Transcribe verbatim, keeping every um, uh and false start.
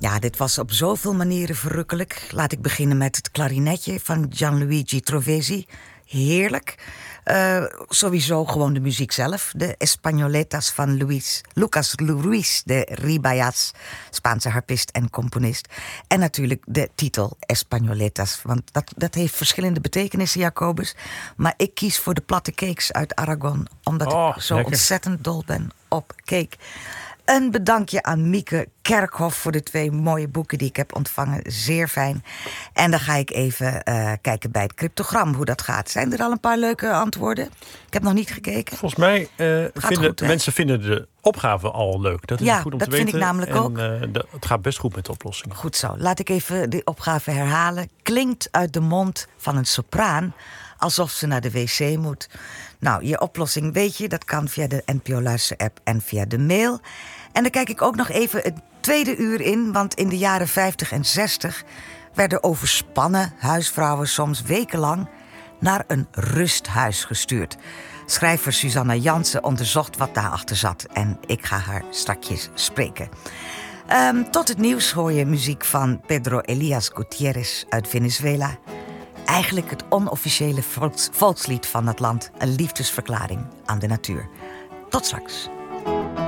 Ja, dit was op zoveel manieren verrukkelijk. Laat ik beginnen met het klarinetje van Gianluigi Trovesi. Heerlijk. Uh, sowieso gewoon de muziek zelf. De Españoletas van Luis, Lucas Luis de Ribayas, Spaanse harpist en componist. En natuurlijk de titel Españoletas, want dat, dat heeft verschillende betekenissen, Jacobus. Maar ik kies voor de platte cakes uit Aragon, omdat oh, ik zo lekker. ontzettend dol ben op cake. Een bedankje aan Mieke Kerkhoff voor de twee mooie boeken die ik heb ontvangen. Zeer fijn. En dan ga ik even uh, kijken bij het cryptogram hoe dat gaat. Zijn er al een paar leuke antwoorden? Ik heb nog niet gekeken. Volgens mij uh, vinden goed, mensen vinden de opgave al leuk. Dat is ja, goed om dat te weten. vind ik namelijk en, ook. Uh, de, het gaat best goed met de oplossingen. Goed zo. Laat ik even de opgave herhalen. Klinkt uit de mond van een sopraan alsof ze naar de wc moet. Nou, je oplossing weet je, dat kan via de N P O Luister-app en via de mail. En dan kijk ik ook nog even het tweede uur in, want in de jaren vijftig en zestig werden overspannen huisvrouwen soms wekenlang naar een rusthuis gestuurd. Schrijver Susanna Jansen onderzocht wat daarachter zat en ik ga haar strakjes spreken. Um, tot het nieuws hoor je muziek van Pedro Elias Gutierrez uit Venezuela. Eigenlijk het onofficiële volks- volkslied van het land. Een liefdesverklaring aan de natuur. Tot straks.